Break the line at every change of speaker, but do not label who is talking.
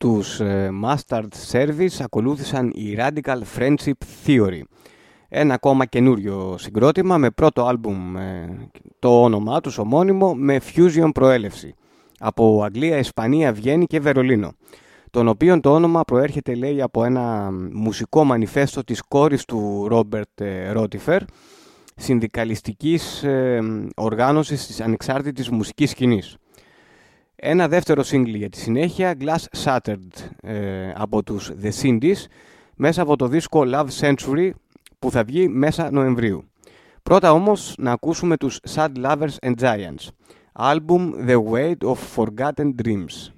τους Mustard Service ακολούθησαν οι Radical Friendship Theory. Ένα ακόμα καινούριο συγκρότημα με πρώτο άλμπουμ το όνομά τους ομώνυμο με fusion προέλευση από Αγγλία, Ισπανία, Βιέννη και Βερολίνο, τον οποίον το όνομα προέρχεται, λέει, από ένα μουσικό μανιφέστο της κόρης του Ρόμπερτ Ρότιφερ, συνδικαλιστικής οργάνωσης της ανεξάρτητης μουσικής σκηνής. Ένα δεύτερο σύγκλι για τη συνέχεια, Glass Shattered, από τους The Cindy's, μέσα από το δίσκο Love Century που θα βγει μέσα Νοεμβρίου. Πρώτα όμως να ακούσουμε τους Sad Lovers and Giants, album The Weight of Forgotten Dreams.